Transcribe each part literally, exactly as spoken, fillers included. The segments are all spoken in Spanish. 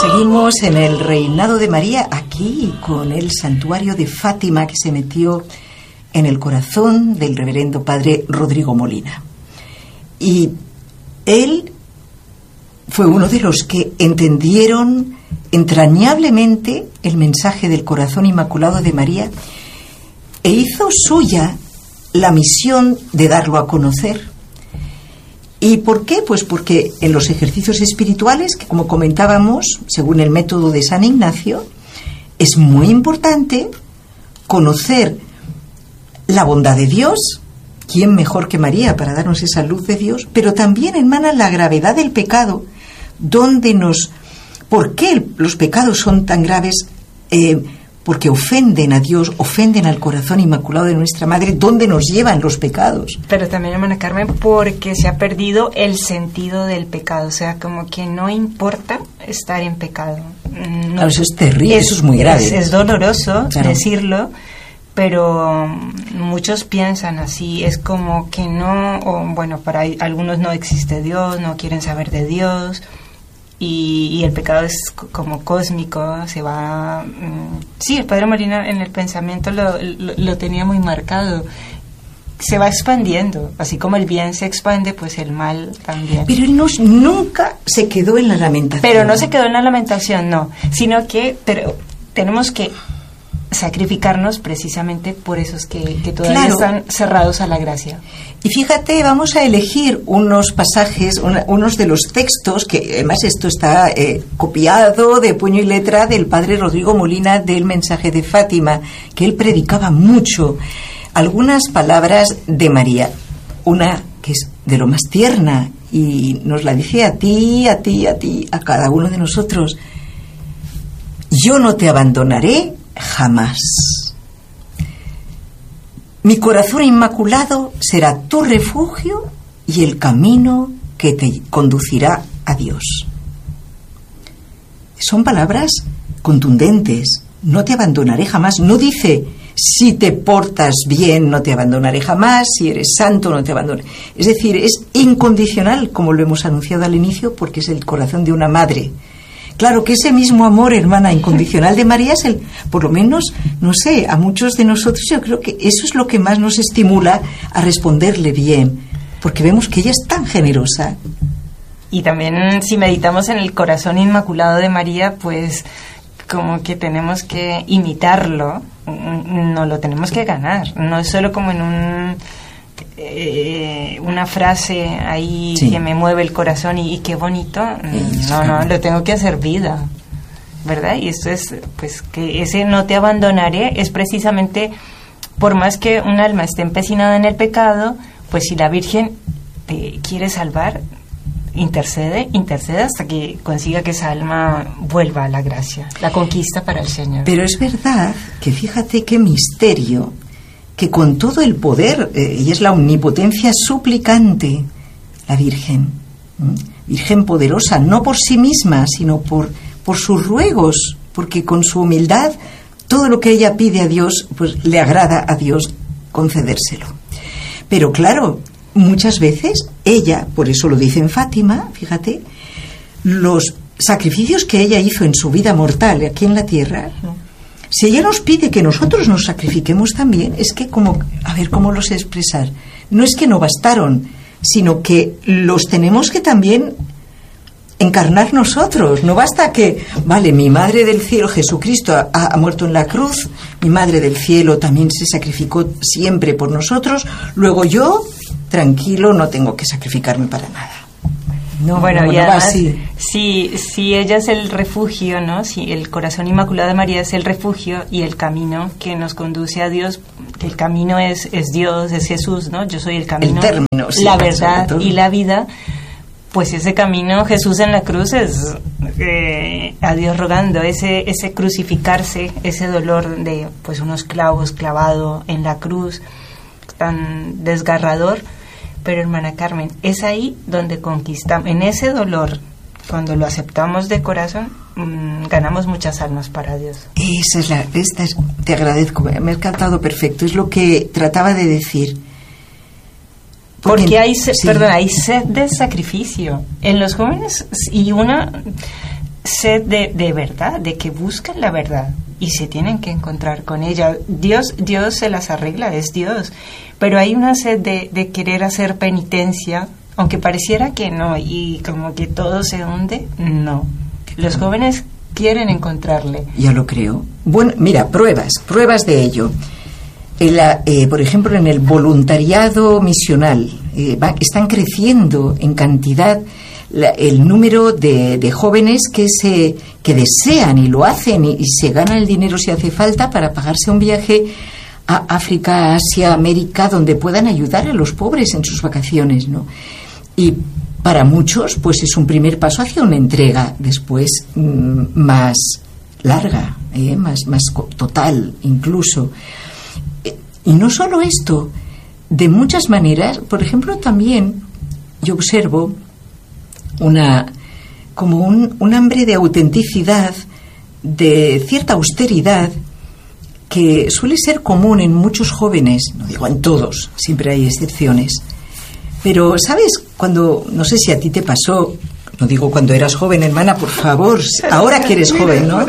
Seguimos en el reinado de María, aquí con el santuario de Fátima que se metió en el corazón del reverendo padre Rodrigo Molina. Y él fue uno de los que entendieron entrañablemente el mensaje del corazón inmaculado de María e hizo suya la misión de darlo a conocer. ¿Y por qué? Pues porque en los ejercicios espirituales, que como comentábamos, según el método de San Ignacio, es muy importante conocer la bondad de Dios. ¿Quién mejor que María para darnos esa luz de Dios? Pero también, hermana, la gravedad del pecado, donde nos... ¿Por qué los pecados son tan graves? Eh, porque ofenden a Dios, ofenden al corazón inmaculado de nuestra Madre. ¿Dónde nos llevan los pecados? Pero también, hermana Carmen, porque se ha perdido el sentido del pecado. O sea, como que no importa estar en pecado. No, claro, eso es terrible, es, eso es muy grave. Es, es doloroso, claro, decirlo, pero muchos piensan así. Es como que no, o bueno, para algunos no existe Dios, no quieren saber de Dios. Y, y el pecado es como cósmico, se va... Mmm, sí, el padre Molina en el pensamiento lo, lo, lo tenía muy marcado. Se va expandiendo, así como el bien se expande, pues el mal también. Pero él no, nunca se quedó en la lamentación. Pero no se quedó en la lamentación, no, sino que pero tenemos que sacrificarnos precisamente por esos que, que todavía claro. están cerrados a la gracia. Y fíjate, vamos a elegir unos pasajes, una, unos de los textos, que además esto está eh, copiado de puño y letra del padre Rodrigo Molina del mensaje de Fátima, que él predicaba mucho. Algunas palabras de María, una que es de lo más tierna y nos la dice a ti, a ti, a ti, a cada uno de nosotros. Yo no te abandonaré jamás. Mi corazón inmaculado será tu refugio y el camino que te conducirá a Dios. Son palabras contundentes. No te abandonaré jamás. No dice, si te portas bien, no te abandonaré jamás. Si eres santo, no te abandonaré. Es decir, es incondicional, como lo hemos anunciado al inicio, porque es el corazón de una madre. Claro que ese mismo amor, hermana, incondicional de María es el, por lo menos, no sé, a muchos de nosotros yo creo que eso es lo que más nos estimula a responderle bien, porque vemos que ella es tan generosa. Y también si meditamos en el corazón inmaculado de María, pues como que tenemos que imitarlo, no lo tenemos que ganar, no es solo como en un... Eh, una frase ahí sí. que me mueve el corazón y, y qué bonito, sí, no, no, lo tengo que hacer vida, ¿verdad? Y esto es, pues, que ese no te abandonaré es precisamente, por más que un alma esté empecinada en el pecado, pues si la Virgen te quiere salvar, intercede, intercede hasta que consiga que esa alma vuelva a la gracia, la conquista para el Señor. Pero es verdad que fíjate qué misterio, que con todo el poder, eh, y es la omnipotencia suplicante, la Virgen, ¿m? Virgen poderosa, no por sí misma, sino por, por sus ruegos, porque con su humildad, todo lo que ella pide a Dios, pues le agrada a Dios concedérselo. Pero claro, muchas veces ella, por eso lo dice en Fátima, fíjate, los sacrificios que ella hizo en su vida mortal aquí en la tierra... Si ella nos pide que nosotros nos sacrifiquemos también, es que como, a ver, ¿cómo los expresar? No es que no bastaron, sino que los tenemos que también encarnar nosotros. No basta que, vale, mi Madre del Cielo, Jesucristo, ha, ha muerto en la cruz, mi Madre del Cielo también se sacrificó siempre por nosotros, luego yo, tranquilo, no tengo que sacrificarme para nada. No, bueno, no, y no además, si, si ella es el refugio, ¿no? Si el corazón inmaculado de María es el refugio y el camino que nos conduce a Dios, que el camino es, es Dios, es Jesús, ¿no? Yo soy el camino, el término, sí, la verdad y la vida. Pues ese camino, Jesús en la cruz es eh, a Dios rogando, ese, ese crucificarse, ese dolor de pues unos clavos clavado en la cruz, tan desgarrador. Pero, hermana Carmen, es ahí donde conquistamos, en ese dolor, cuando lo aceptamos de corazón, mmm, ganamos muchas almas para Dios. Esa es la, esta es, te agradezco, me ha cantado perfecto, es lo que trataba de decir. Porque, Porque hay, sí. perdón, hay sed de sacrificio en los jóvenes y una sed de, de verdad, de que buscan la verdad y se tienen que encontrar con ella. Dios, Dios se las arregla, es Dios, pero hay una sed de, de querer hacer penitencia, aunque pareciera que no, y como que todo se hunde, no. Los jóvenes quieren encontrarle. Ya lo creo. Bueno, mira, pruebas, pruebas de ello. El, eh, por ejemplo, en el voluntariado misional, eh, va, están creciendo en cantidad la, el número de, de jóvenes que se que desean y lo hacen y, y se ganan el dinero si hace falta para pagarse un viaje a África, Asia, América, donde puedan ayudar a los pobres en sus vacaciones, ¿no? Y para muchos, pues es un primer paso hacia una entrega después mmm, más larga, ¿eh? más, más total incluso. Y no solo esto, de muchas maneras, por ejemplo, también yo observo una como un, un hambre de autenticidad, de cierta austeridad, que suele ser común en muchos jóvenes, no digo en todos, siempre hay excepciones. Pero, ¿sabes? Cuando, no sé si a ti te pasó, no digo cuando eras joven, hermana, por favor, ahora que eres joven, ¿no?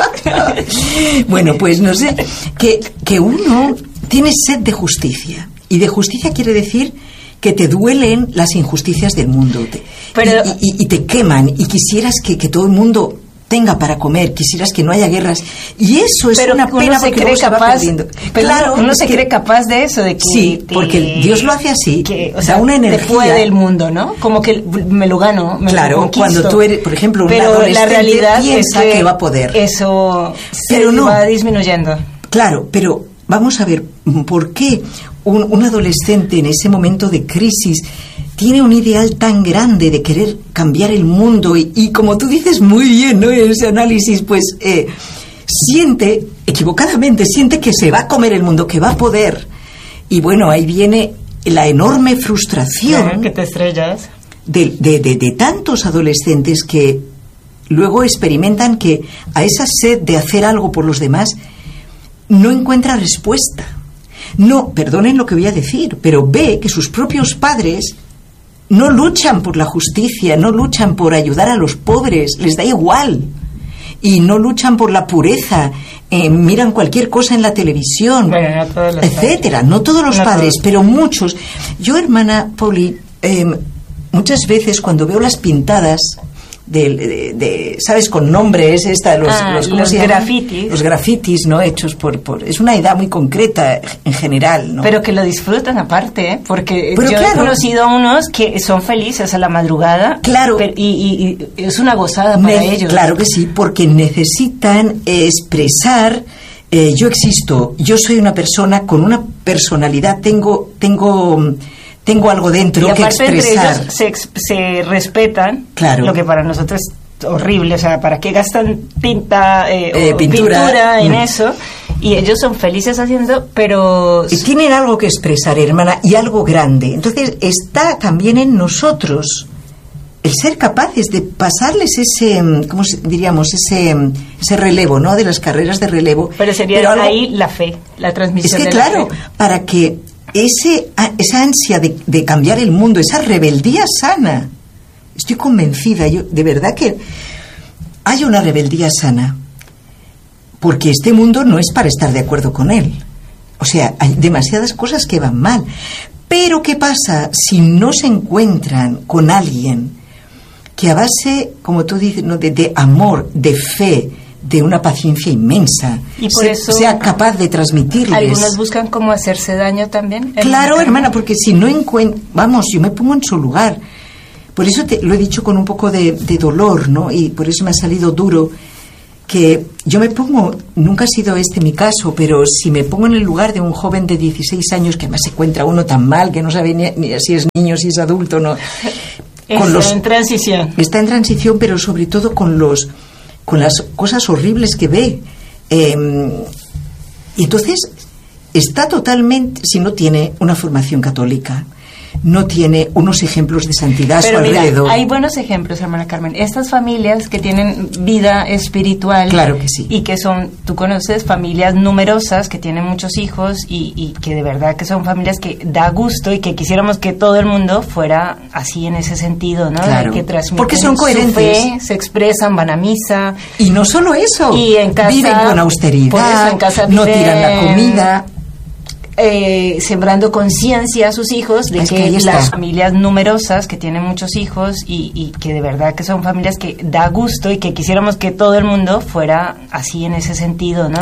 Bueno, pues no sé, que, que uno tiene sed de justicia. Y de justicia quiere decir que te duelen las injusticias del mundo. Te, Pero, y, y, y te queman. Y quisieras que, que todo el mundo tenga para comer, quisieras que no haya guerras. Y eso es pero una pena se porque cree se va capaz, perdiendo. Pero claro, uno se que, cree capaz de eso, de que sí, te, porque Dios lo hace así, que, o da sea, una energía. Después del mundo, ¿no? Como que me lo gano, me claro, lo conquisto. Cuando tú eres, por ejemplo, un pero adolescente, la realidad piensa es que, que va a poder. Eso pero se no. va disminuyendo. Claro, pero vamos a ver, ¿por qué un, un adolescente en ese momento de crisis tiene un ideal tan grande de querer cambiar el mundo y, y como tú dices muy bien, ¿no? En ese análisis, pues eh, siente, equivocadamente, siente que se va a comer el mundo, que va a poder. Y bueno, ahí viene la enorme frustración. Claro, que te estrellas. De, de, de, de tantos adolescentes que luego experimentan que a esa sed de hacer algo por los demás no encuentra respuesta. No, perdonen lo que voy a decir, pero ve que sus propios padres no luchan por la justicia, no luchan por ayudar a los pobres, les da igual. Y no luchan por la pureza, eh, miran cualquier cosa en la televisión, bueno, no todos los etcétera. padres. No todos los no padres, todos. Pero muchos. Yo, hermana Pauli, eh, muchas veces cuando veo las pintadas de, de, de ¿sabes? Con nombres, esta, los, ah, los, ¿cómo los se llama? grafitis. Los grafitis, ¿no? Hechos por, por... Es una edad muy concreta en general, ¿no? Pero que lo disfrutan aparte, ¿eh? Porque pero yo claro, he conocido a unos que son felices a la madrugada. Claro. Pero, y, y, y es una gozada para Ne- ellos. Claro que sí, porque necesitan expresar... Eh, yo existo, yo soy una persona con una personalidad, tengo... tengo Tengo algo dentro y que aparte expresar. entre ellos se, ex- se respetan, claro. Lo que para nosotros es horrible, o sea, ¿para qué gastan tinta eh, Eh, o pintura. pintura en Mm. eso? Y ellos son felices haciendo, pero... Y tienen algo que expresar, hermana, y algo grande. Entonces está también en nosotros el ser capaces de pasarles ese, ¿cómo diríamos? Ese, ese relevo, ¿no? De las carreras de relevo. Pero sería Pero algo, ahí la fe, la transmisión es que de la claro, fe. para que ese, esa ansia de, de cambiar el mundo, esa rebeldía sana, estoy convencida, yo de verdad que hay una rebeldía sana, porque este mundo no es para estar de acuerdo con él. O sea, hay demasiadas cosas que van mal. Pero ¿qué pasa si no se encuentran con alguien que a base, como tú dices, ¿no? de, de amor, de fe, de una paciencia inmensa, y por se, eso sea capaz de transmitirles? Algunos buscan cómo hacerse daño también. Claro, hermana, porque si no encuentro, vamos, yo me pongo en su lugar. Por eso te lo he dicho con un poco de, de dolor, ¿no? Y por eso me ha salido duro, que yo me pongo, nunca ha sido este mi caso, pero si me pongo en el lugar de un joven de dieciséis años, que además se encuentra uno tan mal, que no sabe ni, ni si es niño, si es adulto, no. Está Con los, en transición. Está en transición, pero sobre todo con los con las cosas horribles que ve. Eh, y entonces está totalmente, si no tiene una formación católica, no tiene unos ejemplos de santidad Pero a su mira, alrededor. hay buenos ejemplos, hermana Carmen. Estas familias que tienen vida espiritual, claro que sí, y que son, tú conoces, familias numerosas que tienen muchos hijos y, y que de verdad que son familias que da gusto y que quisiéramos que todo el mundo fuera así en ese sentido, ¿no? Claro. Que transmiten porque son coherentes, su fe, se expresan, van a misa. Y no solo eso, y en casa, viven con austeridad, por eso en casa no viven, tiran la comida. Eh, sembrando conciencia a sus hijos de es que, que las familias numerosas que tienen muchos hijos y, y que de verdad que son familias que da gusto y que quisiéramos que todo el mundo fuera así en ese sentido, ¿no?